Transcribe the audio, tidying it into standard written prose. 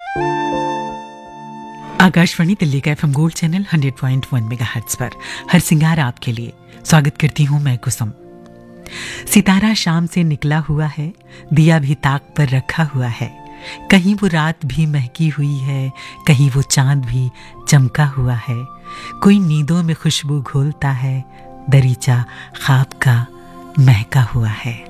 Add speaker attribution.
Speaker 1: आकाशवाणी दिल्ली का FM gold channel 100.1 megahertz पर हर सिंगार आपके लिए स्वागत करती हूं मैं कुसुम। सितारा शाम से निकला हुआ है, दिया भी ताक पर रखा हुआ है, कहीं वो रात भी महकी हुई है, कहीं वो चांद भी चमका हुआ है, कोई नींदों में खुशबू घोलता है, दरीचा ख्वाब का महका हुआ है।